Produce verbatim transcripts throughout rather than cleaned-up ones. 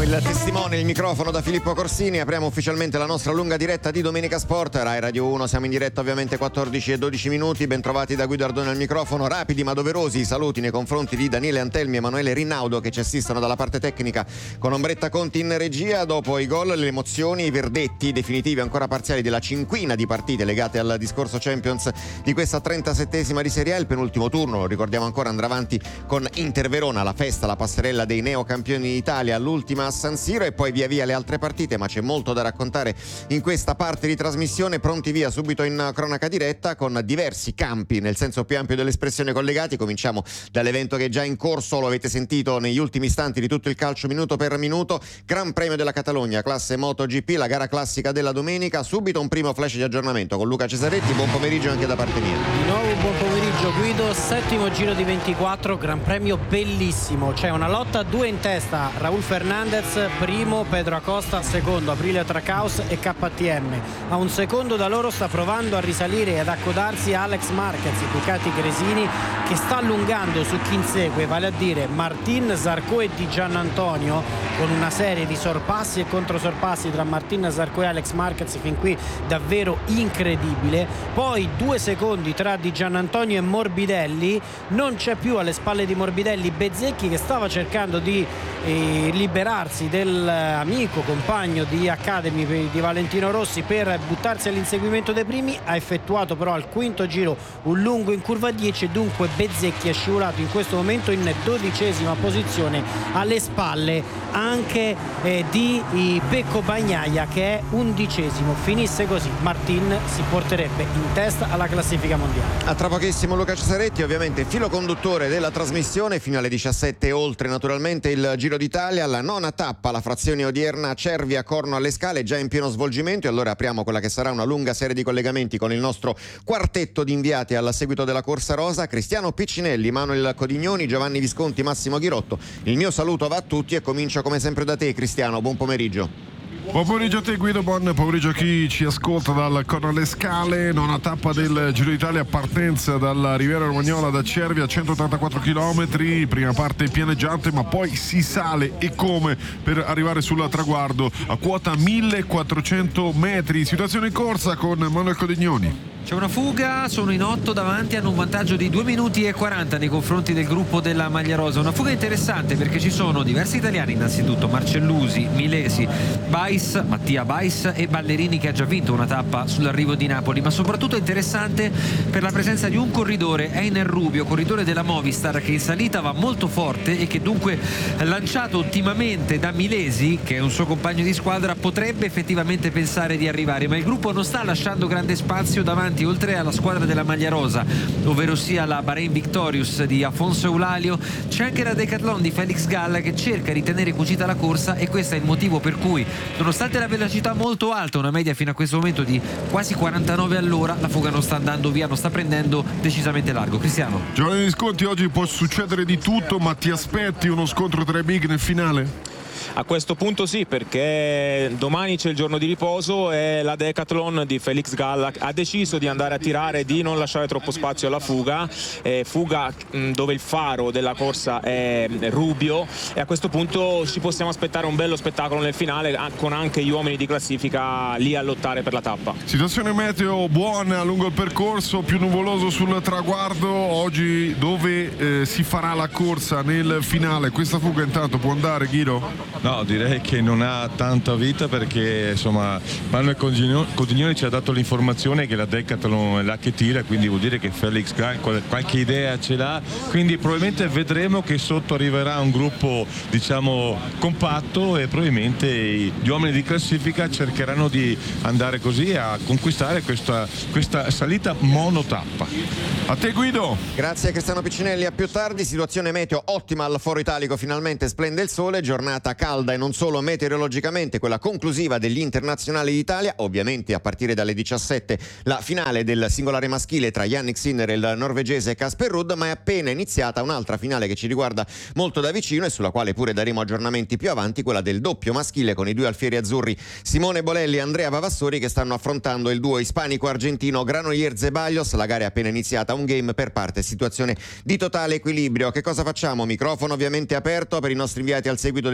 Il testimone, il microfono da Filippo Corsini. Apriamo ufficialmente la nostra lunga diretta di Domenica Sport, Rai Radio uno. Siamo in diretta ovviamente quattordici e dodici minuti. Bentrovati da Guido Ardone al microfono. Rapidi ma doverosi i saluti nei confronti di Daniele Antelmi e Emanuele Rinaudo, che ci assistono dalla parte tecnica con Ombretta Conti in regia. Dopo i gol, le emozioni, i verdetti definitivi ancora parziali della cinquina di partite legate al discorso Champions di questa trentasettesima di Serie A. Il penultimo turno, lo ricordiamo ancora, andrà avanti con Inter Verona, la festa, la passerella dei neocampioni d'Italia, l'ultima a San Siro, e poi via via le altre partite, ma c'è molto da raccontare in questa parte di trasmissione. Pronti via subito in cronaca diretta con diversi campi nel senso più ampio dell'espressione collegati. Cominciamo dall'evento che è già in corso, lo avete sentito negli ultimi istanti di tutto il calcio minuto per minuto. Gran Premio della Catalogna, classe MotoGP, la gara classica della domenica. Subito un primo flash di aggiornamento con Luca Cesaretti. Buon pomeriggio anche da parte mia. Di nuovo buon pomeriggio Guido, settimo giro di ventiquattro, Gran Premio bellissimo, c'è una lotta a due in testa, Raúl Fernández primo, Pedro Acosta secondo, Aprilia Tracaus e K T M. A un secondo da loro sta provando a risalire e ad accodarsi Alex Marquez, Ducati Gresini, che sta allungando su chi insegue, vale a dire Martin, Zarco e Di Giannantonio, con una serie di sorpassi e controsorpassi tra Martin, Zarco e Alex Marquez fin qui davvero incredibile. Poi due secondi tra Di Giannantonio e Morbidelli, non c'è più alle spalle di Morbidelli Bezzecchi, che stava cercando di eh, liberarsi dell'amico compagno di Academy di Valentino Rossi per buttarsi all'inseguimento dei primi. Ha effettuato però al quinto giro un lungo in curva dieci e dunque Bezzecchi è scivolato in questo momento in dodicesima posizione, alle spalle anche eh, di eh, Pecco Bagnaia, che è undicesimo. Finisse così Martin si porterebbe in testa alla classifica mondiale. A tra pochissimo Luca Cesaretti, ovviamente filo conduttore della trasmissione fino alle diciassette e oltre, naturalmente il Giro d'Italia, la nona tappa, la frazione odierna Cervia Corno alle Scale, già in pieno svolgimento, e allora apriamo quella che sarà una lunga serie di collegamenti con il nostro quartetto di inviati al seguito della corsa rosa: Cristiano Piccinelli, Manuel Codignoni, Giovanni Visconti, Massimo Ghirotto. Il mio saluto va a tutti e comincio come sempre da te, Cristiano. Buon pomeriggio. Buon pomeriggio a te Guido, buon pomeriggio a chi ci ascolta dal Corno alle Scale. Nona tappa del Giro d'Italia, partenza dalla Riviera Romagnola da Cervia, centottantaquattro chilometri, prima parte pianeggiante ma poi si sale e come per arrivare sul traguardo a quota millequattrocento metri. Situazione in corsa con Manuel Codignoni. C'è una fuga, sono in otto davanti, hanno un vantaggio di due minuti e quaranta nei confronti del gruppo della maglia rosa. Una fuga interessante perché ci sono diversi italiani, innanzitutto Marcellusi, Milesi, Bais, Mattia Bais e Ballerini, che ha già vinto una tappa sull'arrivo di Napoli, ma soprattutto interessante per la presenza di un corridore, Einer Rubio, corridore della Movistar, che in salita va molto forte e che dunque, lanciato ultimamente da Milesi, che è un suo compagno di squadra, potrebbe effettivamente pensare di arrivare, ma il gruppo non sta lasciando grande spazio davanti, oltre alla squadra della maglia rosa, ovvero sia la Bahrain Victorious di Afonso Eulalio. C'è anche la Decathlon di Felix Galla, che cerca di tenere cucita la corsa, e questo è il motivo per cui, nonostante la velocità molto alta, una media fino a questo momento di quasi quarantanove all'ora, la fuga non sta andando via, non sta prendendo decisamente largo. Cristiano. Giovanni Visconti, oggi può succedere di tutto, ma ti aspetti uno scontro tra i big nel finale? A questo punto sì, perché domani c'è il giorno di riposo e la Decathlon di Felix Galla ha deciso di andare a tirare, di non lasciare troppo spazio alla fuga, eh, fuga mh, dove il faro della corsa è Rubio, e a questo punto ci possiamo aspettare un bello spettacolo nel finale, con anche gli uomini di classifica lì a lottare per la tappa. Situazione meteo buona lungo il percorso, più nuvoloso sul traguardo. Oggi dove eh, si farà la corsa nel finale? Questa fuga intanto può andare, Ghiro? No, direi che non ha tanta vita, perché insomma Manuel Codignoni ci ha dato l'informazione che la Decathlon è là che tira, quindi vuol dire che Felix Gall qualche idea ce l'ha, quindi probabilmente vedremo che sotto arriverà un gruppo, diciamo, compatto, e probabilmente gli uomini di classifica cercheranno di andare così a conquistare questa, questa salita monotappa. A te Guido. Grazie Cristiano Piccinelli, a più tardi. Situazione meteo ottima al Foro Italico, finalmente splende il sole, giornata calda e non solo meteorologicamente, quella conclusiva degli internazionali d'Italia. Ovviamente a partire dalle diciassette la finale del singolare maschile tra Yannick Sinner e il norvegese Casper Ruud, ma è appena iniziata un'altra finale che ci riguarda molto da vicino e sulla quale pure daremo aggiornamenti più avanti, quella del doppio maschile con i due alfieri azzurri Simone Bolelli e Andrea Vavassori, che stanno affrontando il duo ispanico-argentino Granollers-Zeballos. La gara è appena iniziata, un game per parte, situazione di totale equilibrio. Che cosa facciamo? Microfono ovviamente aperto per i nostri inviati al seguito del Giro d'Italia.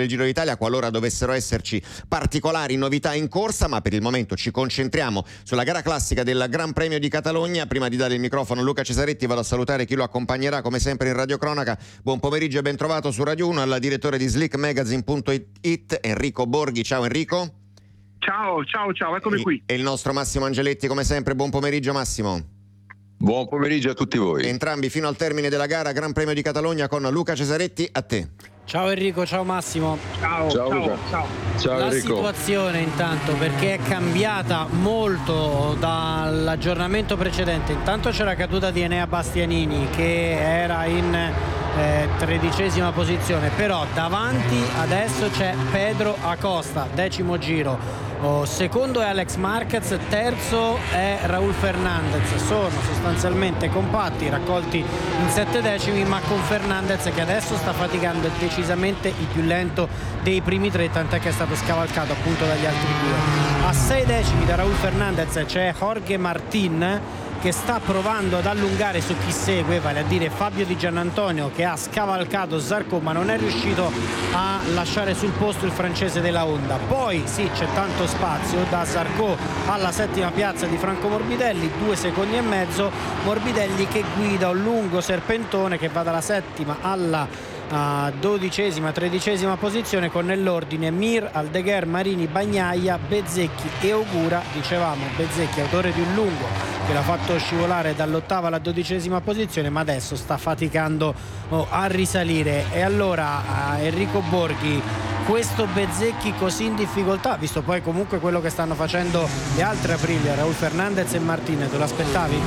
Italia qualora dovessero esserci particolari novità in corsa, ma per il momento ci concentriamo sulla gara classica del Gran Premio di Catalogna. Prima di dare il microfono a Luca Cesaretti vado a salutare chi lo accompagnerà come sempre in radiocronaca. Buon pomeriggio e ben trovato su Radio uno al direttore di slick magazine punto it Enrico Borghi. Ciao Enrico. Ciao, ciao, ciao, eccomi qui. E il nostro Massimo Angeletti come sempre. Buon pomeriggio Massimo. Buon pomeriggio a tutti voi. Entrambi fino al termine della gara Gran Premio di Catalogna con Luca Cesaretti. A te. Ciao Enrico, ciao Massimo. Ciao, ciao, ciao, Luca. ciao. Ciao La Enrico. situazione intanto, perché è cambiata molto dall'aggiornamento precedente. Intanto c'è la caduta di Enea Bastianini che era in eh, tredicesima posizione, però davanti adesso c'è Pedro Acosta, decimo giro. Oh, secondo è Alex Marquez, terzo è Raúl Fernández. Sono sostanzialmente compatti, raccolti in sette decimi, ma con Fernández che adesso sta faticando, decisamente il più lento dei primi tre, tant'è che è stato scavalcato appunto dagli altri due. A sei decimi da Raúl Fernández c'è Jorge Martín che sta provando ad allungare su chi segue, vale a dire Fabio Di Giannantonio, che ha scavalcato Zarco ma non è riuscito a lasciare sul posto il francese della Honda. Poi sì, c'è tanto spazio da Zarco alla settima piazza di Franco Morbidelli, due secondi e mezzo. Morbidelli che guida un lungo serpentone che va dalla settima alla a dodicesima, tredicesima posizione, con nell'ordine Mir, Aldegher, Marini, Bagnaia, Bezzecchi e Ogura. Dicevamo Bezzecchi autore di un lungo che l'ha fatto scivolare dall'ottava alla dodicesima posizione, ma adesso sta faticando oh, a risalire. E allora eh, Enrico Borghi, questo Bezzecchi così in difficoltà, visto poi comunque quello che stanno facendo le altre Aprilia, Raúl Fernández e Martinez, te lo aspettavi?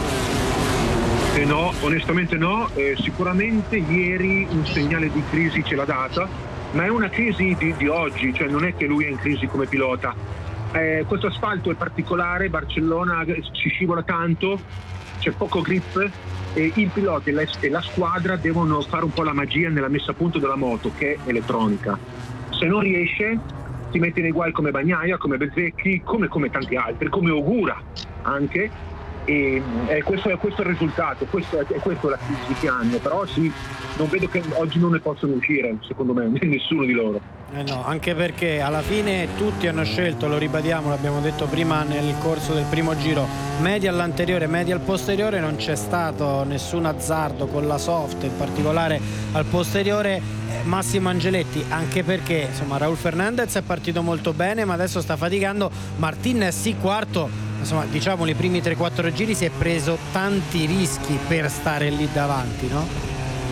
Eh no, onestamente no, eh, sicuramente ieri un segnale di crisi ce l'ha data, ma è una crisi di, di oggi, cioè non è che lui è in crisi come pilota. Eh, questo asfalto è particolare, Barcellona si scivola tanto, c'è poco grip e il pilota e la, e la squadra devono fare un po' la magia nella messa a punto della moto, che è elettronica. Se non riesce si mette nei guai come Bagnaia, come Bezzecchi, come, come tanti altri, come Ogura anche. E eh, questo, è, questo è il risultato, questo è, è questo la crisi che hanno, però sì, non vedo che oggi non ne possono uscire, secondo me, nessuno di loro. Eh no, anche perché alla fine tutti hanno scelto, lo ribadiamo, l'abbiamo detto prima nel corso del primo giro, media all'anteriore, media al posteriore, non c'è stato nessun azzardo con la soft, in particolare al posteriore. eh, Massimo Angeletti, anche perché insomma Raúl Fernández è partito molto bene ma adesso sta faticando. Martinez sì, quarto, insomma diciamo i primi tre quattro giri si è preso tanti rischi per stare lì davanti, no?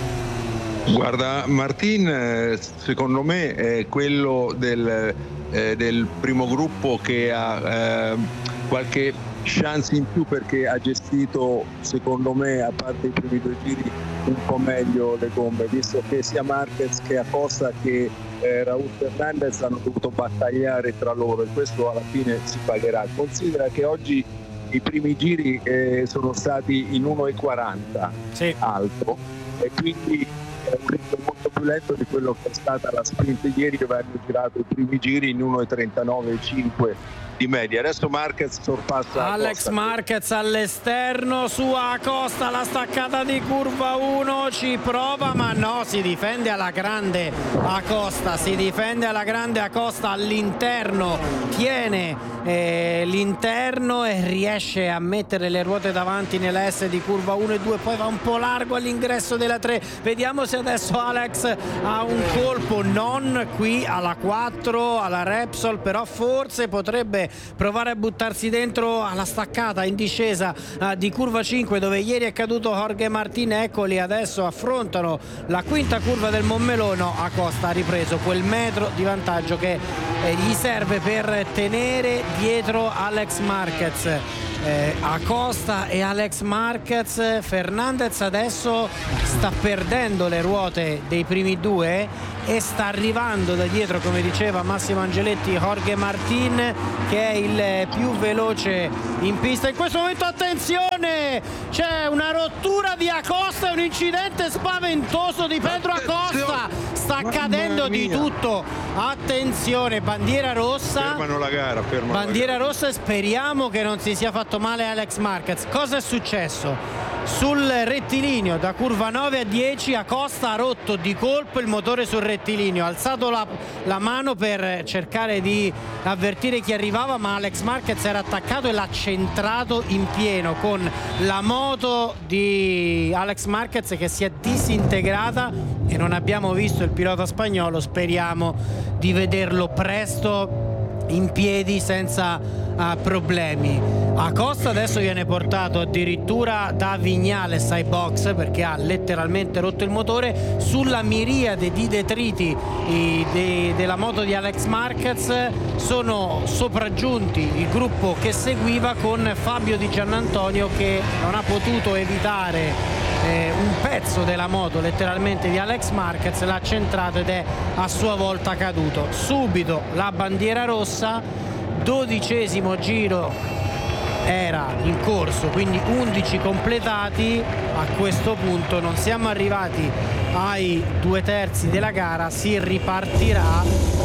Guarda, Martin secondo me è quello del, eh, del primo gruppo che ha eh, qualche chance in più, perché ha gestito secondo me, a parte i primi due giri, un po' meglio le gomme, visto che sia Marquez che Acosta che eh, Raúl Fernández hanno dovuto battagliare tra loro e questo alla fine si pagherà. Considera che oggi i primi giri eh, sono stati in uno e quaranta sì. alto e quindi è un ritmo molto più lento di quello che è stata la sprint ieri, dove hanno girato i primi giri in uno e trentanove e cinque di media. Adesso Marquez sorpassa Alex Acosta. Marquez all'esterno su Acosta, la staccata di curva uno, ci prova ma no, si difende alla grande Acosta, si difende alla grande Acosta all'interno, tiene eh, l'interno e riesce a mettere le ruote davanti nella S di curva uno e due, poi va un po' largo all'ingresso della tre. Vediamo se adesso Alex ha un colpo, non qui alla quattro, alla Repsol, però forse potrebbe provare a buttarsi dentro alla staccata in discesa uh, di curva cinque, dove ieri è caduto Jorge Martín. Eccoli, adesso affrontano la quinta curva del Montmelò. Acosta ha ripreso quel metro di vantaggio che eh, gli serve per tenere dietro Alex Marquez. Eh, Acosta e Alex Marquez. Fernández adesso sta perdendo le ruote dei primi due e sta arrivando da dietro, come diceva Massimo Angeletti, Jorge Martín, che è il più veloce in pista in questo momento. Attenzione, c'è una rottura di Acosta e un incidente spaventoso di Pedro Acosta, sta accadendo di tutto. Attenzione, bandiera rossa, fermano la gara, fermano bandiera la gara. rossa, e speriamo che non si sia fatto male Alex Marquez. Cosa è successo? sul rettilineo da curva nove a dieci. Acosta ha rotto di colpo il motore sul rettilineo, ha alzato la, la mano per cercare di avvertire chi arrivava, ma Alex Marquez era attaccato e l'ha centrato in pieno, con la moto di Alex Marquez che si è disintegrata e non abbiamo visto il pilota spagnolo. Speriamo di vederlo presto in piedi senza uh, problemi. Acosta adesso viene portato addirittura da Viñales ai box perché ha letteralmente rotto il motore. Sulla miriade di detriti i, de, della moto di Alex Marquez sono sopraggiunti il gruppo che seguiva, con Fabio Di Giannantonio che non ha potuto evitare Eh, un pezzo della moto letteralmente di Alex Marquez, l'ha centrato ed è a sua volta caduto. Subito la bandiera rossa, dodicesimo giro era in corso, quindi undici completati. A questo punto non siamo arrivati ai due terzi della gara, si ripartirà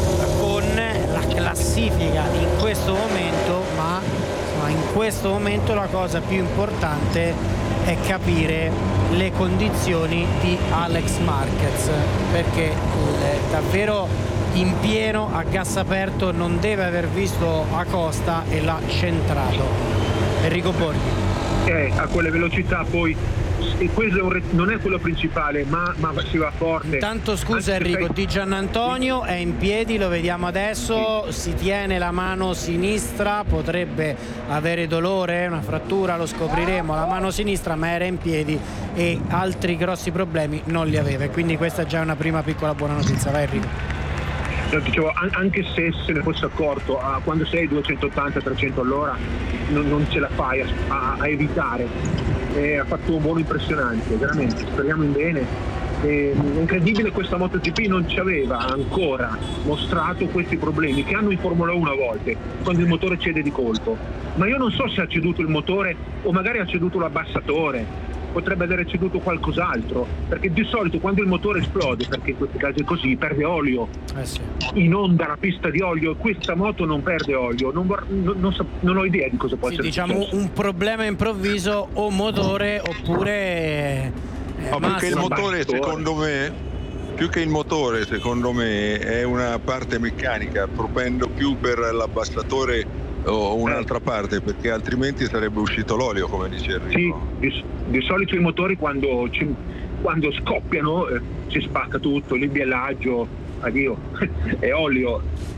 con la classifica in questo momento, ma, ma in questo momento la cosa più importante è capire le condizioni di Alex Marquez, perché eh, davvero in pieno a gas aperto non deve aver visto Acosta e l'ha centrato. Enrico Borghi. Eh, a quelle velocità poi e questo è un, non è quello principale, ma, ma si va forte. Intanto scusa Anche Enrico, sei... Di Giannantonio è in piedi, lo vediamo adesso, sì. Si tiene la mano sinistra, potrebbe avere dolore, una frattura, lo scopriremo, la mano sinistra, ma era in piedi e altri grossi problemi non li aveva, e quindi questa è già una prima piccola buona notizia. Vai Enrico. Dicevo, anche se se ne fosse accorto, a quando sei duecentottanta trecento all'ora non, non ce la fai a, a, a evitare. Eh, ha fatto un volo impressionante, veramente, speriamo in bene. Eh, incredibile, questa MotoGP non ci aveva ancora mostrato questi problemi che hanno in Formula uno a volte, quando il motore cede di colpo. Ma io non so se ha ceduto il motore o magari ha ceduto l'abbassatore, potrebbe aver ceduto qualcos'altro, perché di solito quando il motore esplode, perché in questi casi è così, perde olio, eh sì. inonda la pista di olio. Questa moto non perde olio, non, vor- non, non, so, non ho idea di cosa può sì, essere diciamo successo. Un problema improvviso o motore oppure eh, no, perché il motore secondo me più che il motore secondo me è una parte meccanica, propendo più per l'abbassatore o un'altra parte, perché altrimenti sarebbe uscito l'olio, come dice Enrico. Sì, di, di solito i motori quando, ci, quando scoppiano eh, si spacca tutto, l'imbiallaggio, addio, è olio.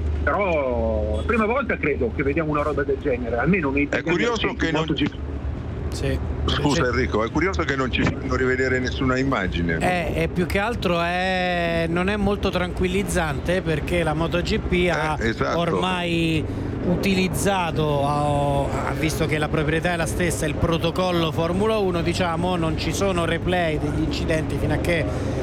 Però la prima volta credo che vediamo una roba del genere, almeno nei È curioso che non... Sì. Scusa Enrico, è curioso che non ci fanno rivedere nessuna immagine. Eh, e più che altro è, non è molto tranquillizzante, perché la MotoGP ha eh, esatto. ormai utilizzato, ha, visto che la proprietà è la stessa, il protocollo Formula uno, diciamo, non ci sono replay degli incidenti fino a che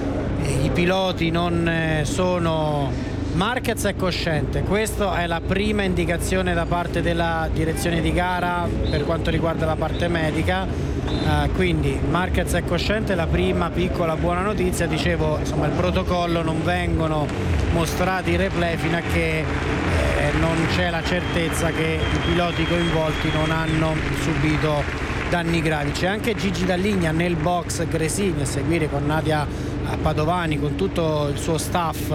i piloti non sono... Marquez è cosciente, questa è la prima indicazione da parte della direzione di gara per quanto riguarda la parte medica, uh, quindi Marquez è cosciente, la prima piccola buona notizia, dicevo, insomma il protocollo non vengono mostrati i replay fino a che eh, non c'è la certezza che i piloti coinvolti non hanno subito danni gravi. C'è anche Gigi Dall'Igna nel box Gresini a seguire con Nadia Padovani, con tutto il suo staff,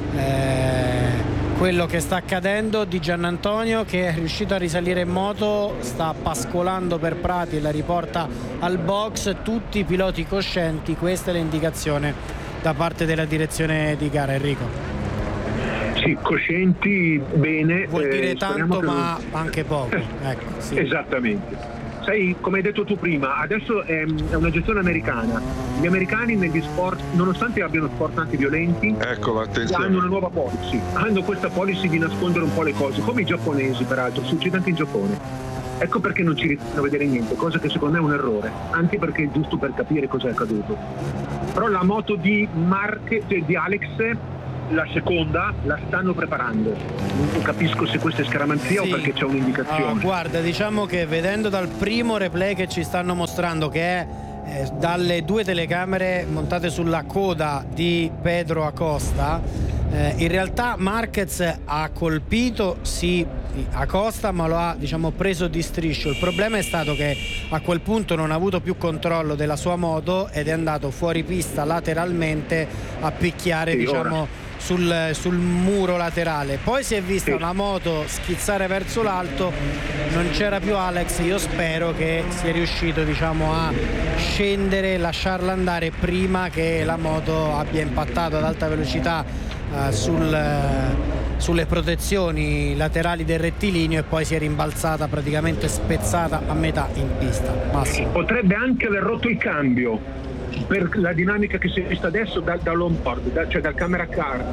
Eh, quello che sta accadendo. Di Giannantonio, che è riuscito a risalire in moto, sta pascolando per Prati e la riporta al box, tutti i piloti coscienti. Questa è l'indicazione da parte della direzione di gara. Enrico. Sì, coscienti, bene, vuol dire eh, tanto ma non... anche poco, ecco, sì. Esattamente. Sai, come hai detto tu prima, adesso è, è una gestione americana. Gli americani negli sport, nonostante abbiano sport anche violenti, ecco, attenzione, hanno una nuova policy. Hanno questa policy di nascondere un po' le cose, come i giapponesi peraltro, succede anche in Giappone. Ecco perché non ci riescono a vedere niente, cosa che secondo me è un errore, anche perché è giusto per capire cosa è accaduto. Però la moto di Marche, di Alex, la seconda la stanno preparando. Non capisco se questa è scaramanzia sì. o perché c'è un'indicazione. Ah, guarda, diciamo che vedendo dal primo replay che ci stanno mostrando, che è eh, dalle due telecamere montate sulla coda di Pedro Acosta, Eh, in realtà Marquez ha colpito sì Acosta, ma lo ha, diciamo, preso di striscio. Il problema è stato che a quel punto non ha avuto più controllo della sua moto ed è andato fuori pista lateralmente a picchiare, sì, diciamo, sul, sul muro laterale. Poi si è vista, sì, una moto schizzare verso l'alto, non c'era più Alex. Io spero che sia riuscito, diciamo, a scendere, lasciarla andare prima che la moto abbia impattato ad alta velocità Uh, sul, uh, sulle protezioni laterali del rettilineo e poi si è rimbalzata, praticamente spezzata a metà in pista. Massimo. Potrebbe anche aver rotto il cambio per la dinamica che si è vista adesso da, da l'onboard, da, cioè dal camera car.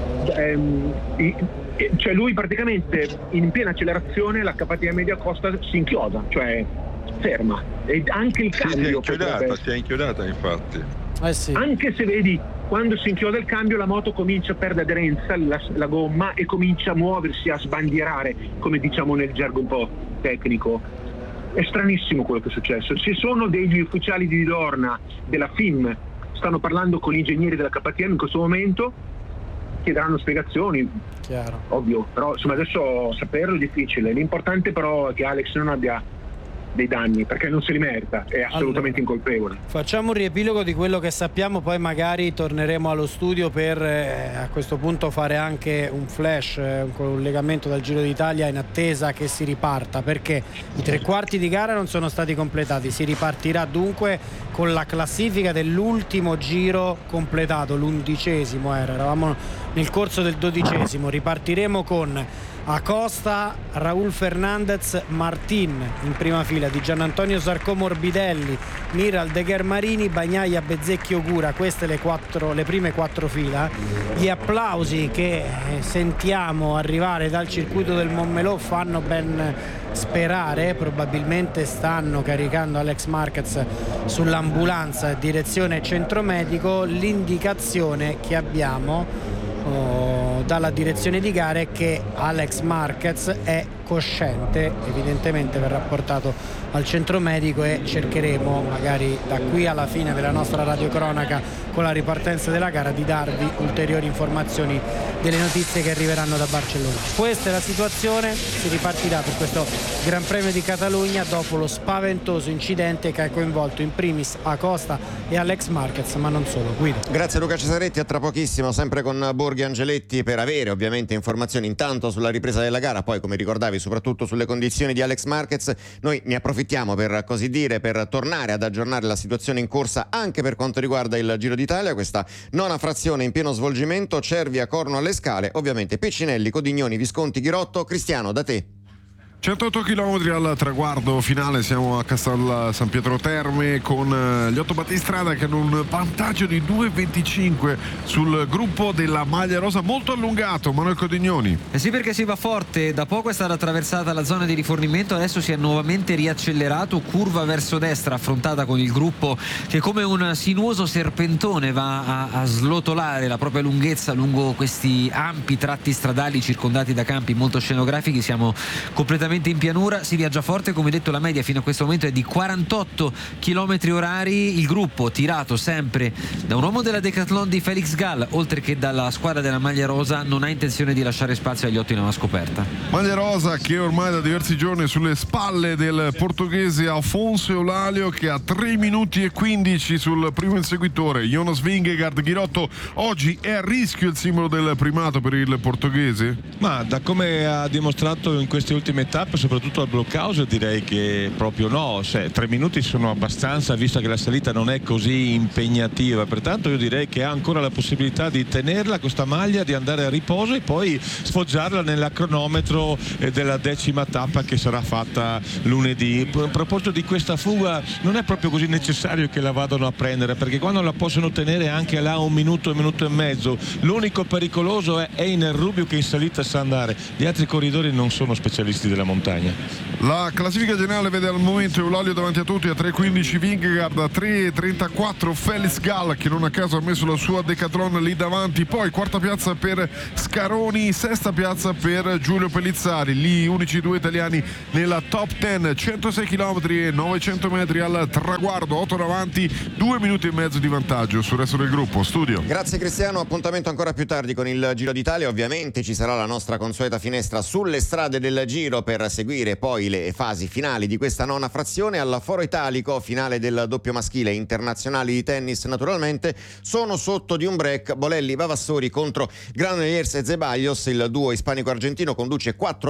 Ehm, i, cioè lui praticamente in piena accelerazione la K T M di Acosta si inchioda, cioè ferma, e anche il cambio sì, si è inchiodata, potrebbe... si è inchiodata infatti. Eh sì. Anche se vedi, quando si inchioda il cambio la moto comincia a perdere aderenza, la, la gomma, e comincia a muoversi, a sbandierare, come diciamo nel gergo un po' tecnico. È stranissimo quello che è successo. Se sono degli ufficiali di Dorna, della F I M, stanno parlando con gli ingegneri della K T M in questo momento, chiederanno spiegazioni. Chiaro. Ovvio, però insomma adesso saperlo è difficile. L'importante però è che Alex non abbia dei danni, perché non se li merita, è assolutamente allora incolpevole. Facciamo un riepilogo di quello che sappiamo, poi magari torneremo allo studio per eh, a questo punto fare anche un flash, eh, un collegamento dal Giro d'Italia in attesa che si riparta, perché i tre quarti di gara non sono stati completati. Si ripartirà dunque con la classifica dell'ultimo giro completato, l'undicesimo era, eravamo nel corso del dodicesimo. Ripartiremo con Acosta, Raúl Fernández, Martin in prima fila, di Gianantonio Zarco Morbidelli, Miral, De Ghermarini, Bagnaia, Bezzecchi, Ogura. Queste le, quattro, le prime quattro fila. Gli applausi che sentiamo arrivare dal circuito del Montmelò fanno ben sperare. Probabilmente stanno caricando Alex Marquez sull'ambulanza direzione centro medico. L'indicazione che abbiamo oh, dalla direzione di gara è che Alex Marquez è cosciente, evidentemente verrà portato al centro medico e cercheremo magari da qui alla fine della nostra radiocronaca con la ripartenza della gara di darvi ulteriori informazioni delle notizie che arriveranno da Barcellona. Questa è la situazione, si ripartirà per questo Gran Premio di Catalogna dopo lo spaventoso incidente che ha coinvolto in primis Acosta e Alex Marquez, ma non solo. Guido. Grazie Luca Cesaretti, a tra pochissimo sempre con Borghi Angeletti per avere ovviamente informazioni intanto sulla ripresa della gara, poi come ricordavi soprattutto sulle condizioni di Alex Marquez. Noi ne approfittiamo per così dire per tornare ad aggiornare la situazione in corsa anche per quanto riguarda il Giro d'Italia, questa nona frazione in pieno svolgimento, Cervia, Corno alle Scale, ovviamente Piccinelli, Codignoni, Visconti, Ghirotto. Cristiano, da te. centootto chilometri al traguardo finale, siamo a Castel San Pietro Terme con gli otto battistrada che hanno un vantaggio di due venticinque sul gruppo della maglia rosa molto allungato. Manuel Codignoni. Eh sì, perché si va forte, da poco è stata attraversata la zona di rifornimento, adesso si è nuovamente riaccelerato, curva verso destra affrontata con il gruppo che come un sinuoso serpentone va a, a slotolare la propria lunghezza lungo questi ampi tratti stradali circondati da campi molto scenografici. Siamo completamente in pianura, si viaggia forte, come detto la media fino a questo momento è di quarantotto chilometri orari. Il gruppo tirato sempre da un uomo della Decathlon di Felix Gall, oltre che dalla squadra della maglia rosa, non ha intenzione di lasciare spazio agli otto in una scoperta. Maglia rosa che ormai da diversi giorni è sulle spalle del portoghese Afonso Eulalio, che ha tre minuti e quindici sul primo inseguitore Jonas Vingegaard. Ghirotto, oggi è a rischio il simbolo del primato per il portoghese? Ma da come ha dimostrato in queste ultime tappe, soprattutto al blockhouse, direi che proprio no, cioè, tre minuti sono abbastanza, visto che la salita non è così impegnativa, pertanto io direi che ha ancora la possibilità di tenerla questa maglia, di andare a riposo e poi sfoggiarla nella cronometro della decima tappa che sarà fatta lunedì. A proposito di questa fuga, non è proprio così necessario che la vadano a prendere, perché quando la possono tenere anche là un minuto, un minuto e mezzo, l'unico pericoloso è Einer Rubio che in salita sa andare, gli altri corridori non sono specialisti della montagna. La classifica generale vede al momento Eulogio davanti a tutti a tre quindici Vingegaard, a tre trentaquattro Felix Gall, che non a caso ha messo la sua Decathlon lì davanti, poi quarta piazza per Scaroni, sesta piazza per Giulio Pellizzari, lì unici due italiani nella top dieci, centosei chilometri e novecento metri al traguardo, otto davanti, due minuti e mezzo di vantaggio sul resto del gruppo. Studio. Grazie Cristiano, appuntamento ancora più tardi con il Giro d'Italia, ovviamente ci sarà la nostra consueta finestra sulle strade del Giro per seguire poi le fasi finali di questa nona frazione. Al Foro Italico, finale del doppio maschile, internazionali di tennis naturalmente, sono sotto di un break Bolelli Vavassori contro Granollers e Zeballos, il duo ispanico-argentino conduce quattro